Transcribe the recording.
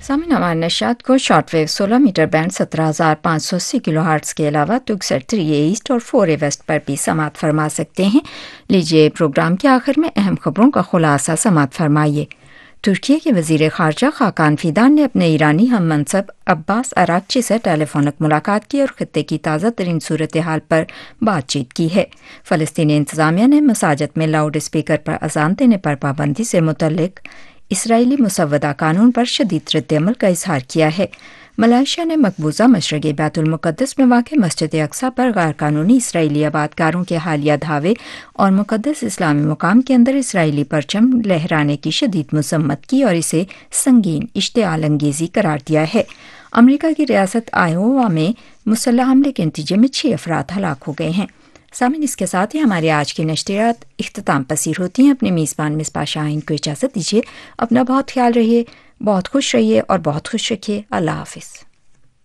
سامعین، ہمارے نشریات کو شارٹ ویو 16 میٹر بینڈ 17,580 کلو ہرٹز کے علاوہ 263 ایسٹ اور 4 ویسٹ پر بھی سماعت فرما سکتے ہیں۔ لیجیے پروگرام کے آخر میں اہم خبروں کا خلاصہ سماعت فرمائیے۔ ترکی کے وزیر خارجہ خاقان فیدان نے اپنے ایرانی ہم منصب عباس اراغچی سے ٹیلی فونک ملاقات کی اور خطے کی تازہ ترین صورتحال پر بات چیت کی ہے۔ فلسطینی انتظامیہ نے مساجد میں لاؤڈ اسپیکر پر اذان دینے پر پابندی سے متعلق اسرائیلی مسودہ قانون پر شدید رد عمل کا اظہار کیا ہے۔ ملائیشیا نے مقبوضہ مشرقی بیت المقدس میں واقع مسجد اقصی پر غیر قانونی اسرائیلی آبادکاروں کے حالیہ دھاوے اور مقدس اسلامی مقام کے اندر اسرائیلی پرچم لہرانے کی شدید مذمت کی اور اسے سنگین اشتعال انگیزی قرار دیا ہے۔ امریکہ کی ریاست آئیووا میں مسلح حملے کے نتیجے میں 6 افراد ہلاک ہو گئے ہیں۔ سامعین، اس کے ساتھ ہی ہمارے آج کی نشریات اختتام پذیر ہوتی ہیں۔ اپنے میزبان مصباح شاہین کو اجازت دیجیے۔ اپنا بہت خیال رہیے، بہت خوش رہیے اور بہت خوش رکھیے۔ اللہ حافظ۔